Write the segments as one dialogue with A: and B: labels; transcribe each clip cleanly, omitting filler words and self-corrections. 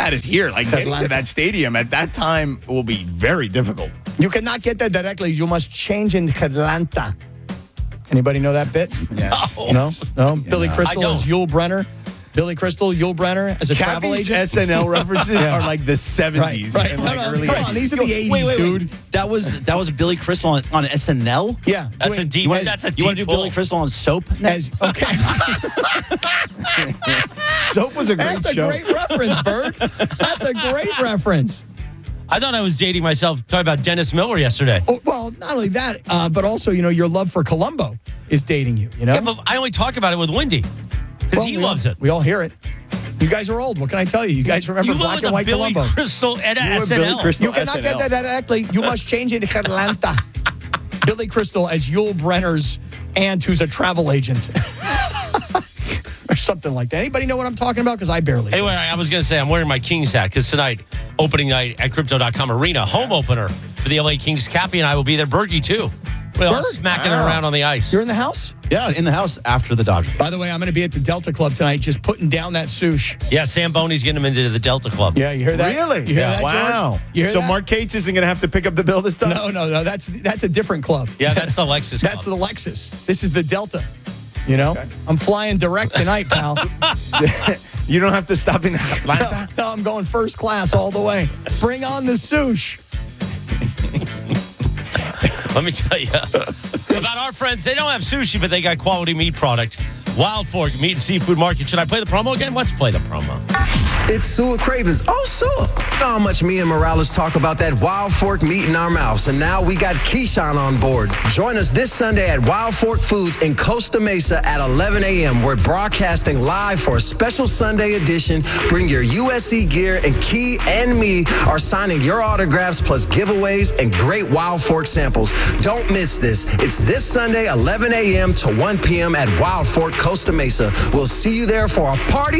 A: that is here. Like, getting to that stadium at that time will be very difficult.
B: You cannot get there directly. You must change in Atlanta. Anybody know that bit?
A: Yes.
B: No? Billy Crystal as Yul Brenner. Billy Crystal, Yul Brenner as a travel agent.
A: SNL references are like the 70s.
B: Right.
A: And like early
B: Come on, these are the 80s, dude.
C: That was Billy Crystal on SNL?
B: Yeah.
D: That's a deep.
C: You want to do Billy Crystal on Soap?
B: Okay.
A: Soap was a great
B: That's
A: show.
B: a great reference, Berg. That's a great reference.
D: I thought I was dating myself talking about Dennis Miller yesterday.
B: Oh, well, not only that, but also, your love for Columbo is dating you,
D: Yeah, but I only talk about it with Wendy because he loves it.
B: We all hear it. You guys are old. What can I tell you? You guys remember Black and White
D: Billy
B: Columbo.
D: Crystal at SNL.
A: Billy Crystal
B: You cannot
A: SNL.
B: get that directly. You must change it to Atlanta. Billy Crystal as Yul Brenner's aunt who's a travel agent. Or something like that. Anybody know what I'm talking about? Because I barely do.
D: Anyway, I was going to say I'm wearing my Kings hat because tonight, opening night at Crypto.com Arena, home opener for the LA Kings. Cappy and I will be there. Bergie, too. We're all
B: Berg?
D: smacking it around on the ice.
B: You're in the house?
C: Yeah, in the house after the Dodgers.
B: By the way, I'm going to be at the Delta Club tonight just putting down that sush.
D: Yeah, Sam Boney's getting him into the Delta Club.
B: Yeah, you hear that?
A: Really?
B: You hear that,
A: Wow.
B: George? You hear
A: So
B: that?
A: Mark Cates isn't going to have to pick up the bill this time?
B: No. That's a different club.
D: Yeah, that's the Lexus
B: That's
D: Club.
B: the Lexus. This is the Delta. I'm flying direct tonight, pal.
A: You don't have to stop in Atlanta?
B: No, I'm going first class all the way. Bring on the sush.
D: Let me tell you about our friends. They don't have sushi, but they got quality meat product. Wild Fork Meat and Seafood Market. Should I play the promo again? Let's play the promo.
E: It's Sua Cravens. Oh, Sua. You know how much me and Morales talk about that Wild Fork meat in our mouths. And now we got Keyshawn on board. Join us this Sunday at Wild Fork Foods in Costa Mesa at 11 a.m. We're broadcasting live for a special Sunday edition. Bring your USC gear, and Key and me are signing your autographs plus giveaways and great Wild Fork samples. Don't miss this. It's this Sunday, 11 a.m. to 1 p.m. at Wild Fork, Costa Mesa. We'll see you there for a party.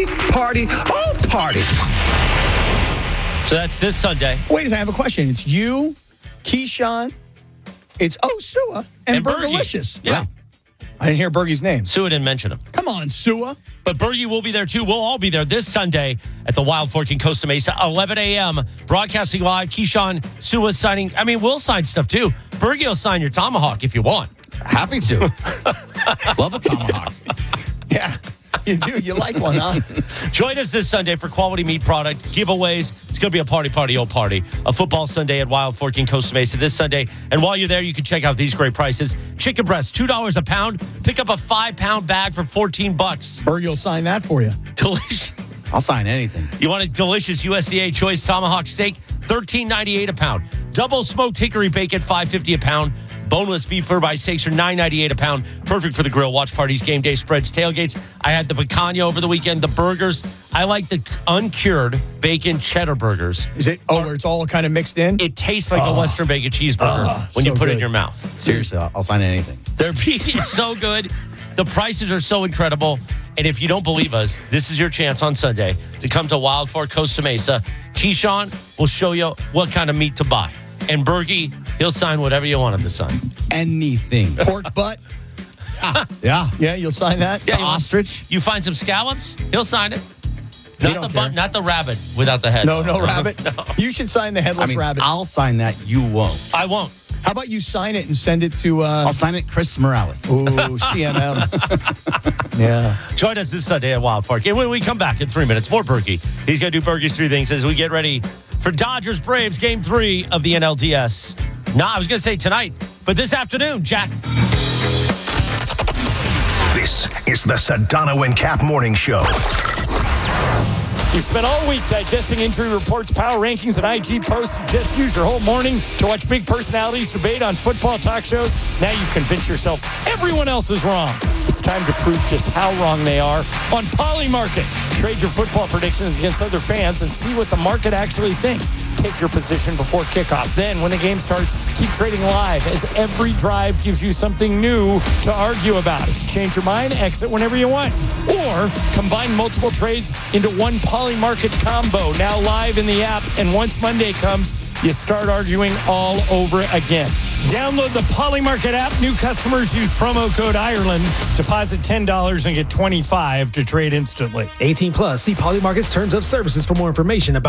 D: So that's this Sunday.
B: Wait a second, I have a question. It's you, Keyshawn, it's Sua, and
D: Bergie.
B: Bergalicious.
D: Yeah.
B: I didn't hear Bergie's name.
D: Sua didn't mention him.
B: Come on, Sua.
D: But Bergie will be there too. We'll all be there this Sunday at the Wild Fork in Costa Mesa, 11 a.m. Broadcasting live. Keyshawn, Sua signing. I mean, we'll sign stuff too. Bergie will sign your tomahawk if you want.
C: Happy to. Love a tomahawk.
B: Yeah, you do. You like one, huh?
D: Join us this Sunday for quality meat product giveaways. It's going to be a party, party. A football Sunday at Wild Fork in Costa Mesa this Sunday. And while you're there, you can check out these great prices. Chicken breast, $2 a pound. Pick up a 5-pound bag for $14.
B: Bergie will sign that for you.
D: Delicious.
C: I'll sign anything.
D: You want a delicious USDA choice tomahawk steak? $13.98 a pound. Double smoked hickory bacon, $5.50 a pound. Boneless beef ribeye steaks are $9.98 a pound. Perfect for the grill, watch parties, game day spreads, tailgates. I had the picanha over the weekend, the burgers. I like the uncured bacon cheddar burgers.
B: Is it? Where it's all kind of mixed in?
D: It tastes like a Western bacon cheeseburger when you
B: so
D: put it in
B: good.
D: your mouth.
C: Seriously, I'll sign anything.
D: Their beef is so good. The prices are so incredible. And if you don't believe us, this is your chance on Sunday to come to Wild Fork, Costa Mesa. Keyshawn will show you what kind of meat to buy. And Bergie, he'll sign whatever you want at the sun.
C: Anything.
B: Pork butt?
C: Yeah.
B: Yeah, you'll sign that?
D: Yeah,
C: The ostrich?
D: You find some scallops, he'll sign it.
B: They
D: Not
B: don't
D: the
B: care.
D: butt, not the rabbit without the head.
B: No rabbit. You should sign the headless rabbit.
C: I'll sign that. You won't.
D: I won't.
B: How about you sign it and send it to
C: I'll sign it, Chris Morales.
B: CMM? Yeah.
D: Join us this Sunday at Wild Fork. And when we come back in 3 minutes, more Berkey. He's going to do Berkey's 3 things as we get ready for Dodgers Braves Game 3 of the NLDS. No, I was going to say tonight, but this afternoon, Jack.
F: This is the Sedano and Cap Morning Show.
G: You've spent all week digesting injury reports, power rankings, and IG posts. You just use your whole morning to watch big personalities debate on football talk shows. Now you've convinced yourself everyone else is wrong. It's time to prove just how wrong they are on Polymarket. Trade your football predictions against other fans and see what the market actually thinks. Take your position before kickoff. Then, when the game starts, keep trading live as every drive gives you something new to argue about. If you change your mind, exit whenever you want. Or combine multiple trades into one Polymarket combo, now live in the app. And once Monday comes, you start arguing all over again. Download the Polymarket app. New customers use promo code Ireland. Deposit $10 and get $25 to trade instantly.
H: 18 plus. See Polymarket's terms of services for more information about